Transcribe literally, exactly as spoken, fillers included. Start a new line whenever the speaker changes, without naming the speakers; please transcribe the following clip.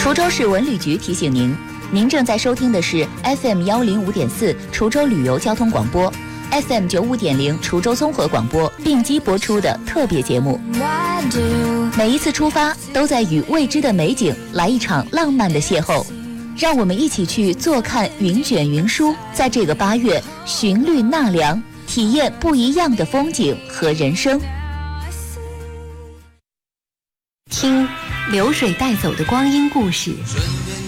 滁州市文旅局提醒您，您正在收听的是 F M 幺零五点四滁州旅游交通广播， F M 九五点零滁州综合广播并机播出的特别节目。每一次出发，都在与未知的美景来一场浪漫的邂逅。让我们一起去坐看云卷云舒，在这个八月寻绿纳凉，体验不一样的风景和人生。
听流水带走的光阴故事，